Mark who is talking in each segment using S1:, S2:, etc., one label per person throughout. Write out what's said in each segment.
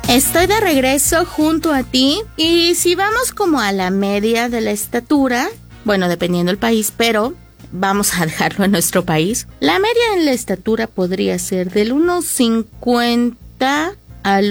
S1: Estoy de regreso junto a ti y si vamos como a la media de la estatura, bueno, dependiendo del país, pero vamos a dejarlo en nuestro país. La media en la estatura podría ser del 1.50 al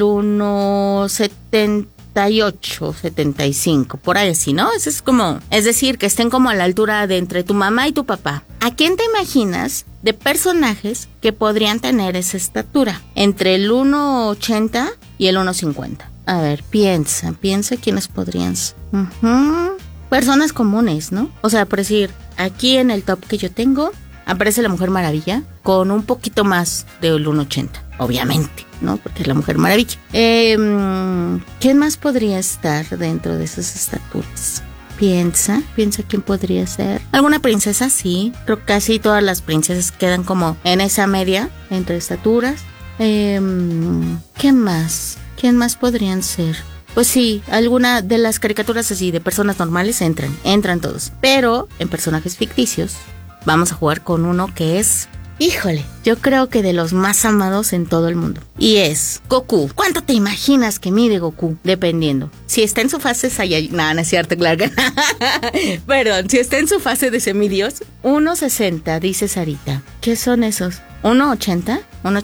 S1: 1.78, 75, por ahí así, ¿no? Eso es como, es decir, que estén como a la altura de entre tu mamá y tu papá. ¿A quién te imaginas de personajes que podrían tener esa estatura? Entre el 1.80 y el 1.50. A ver, piensa quiénes podrían ser. Personas comunes, ¿no? O sea, por decir, aquí en el top que yo tengo, aparece la Mujer Maravilla con un poquito más del 1.80, obviamente, ¿no? Porque es la Mujer Maravilla. ¿Quién más podría estar dentro de esas estaturas? Piensa quién podría ser. ¿Alguna princesa? Sí, creo que casi todas las princesas quedan como en esa media entre estaturas. ¿Quién más? ¿Quién más podrían ser? Pues sí, alguna de las caricaturas así de personas normales entran todos. Pero en personajes ficticios vamos a jugar con uno que es, híjole, yo creo que de los más amados en todo el mundo. Y es Goku. ¿Cuánto te imaginas que mide Goku? Dependiendo. Si está en su fase Saiyajin... No, no es cierto, claro que no. Perdón, si está en su fase de semidios, 1.60, dice Sarita. ¿Qué son esos? 1.80,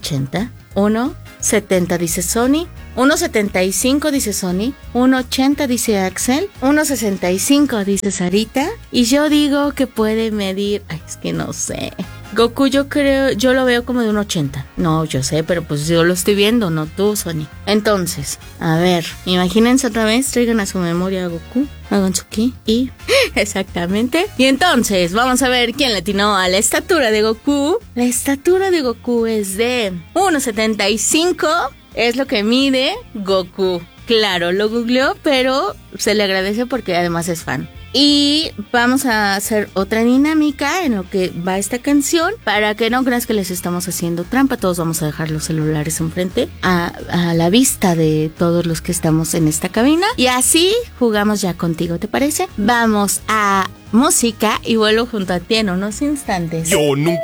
S1: 1.70, dice Sony. 1.75 dice Sony, 1.80 dice Axel, 1.65 dice Sarita, y yo digo que puede medir, es que no sé. Goku yo lo veo como de 1.80. No, yo sé, pero pues yo lo estoy viendo, no tú, Sony. Entonces, a ver, imagínense otra vez, traigan a su memoria a Goku, hagan su ki y... Exactamente. Y entonces, vamos a ver quién le atinó a la estatura de Goku. La estatura de Goku es de 1.75. Es lo que mide Goku. Claro, lo googleó, pero se le agradece porque además es fan. Y vamos a hacer otra dinámica en lo que va esta canción. Para que no creas que les estamos haciendo trampa, todos vamos a dejar los celulares enfrente a la vista de todos los que estamos en esta cabina. Y así jugamos ya contigo, ¿te parece? Vamos a música y vuelvo junto a ti en unos instantes.
S2: Yo nunca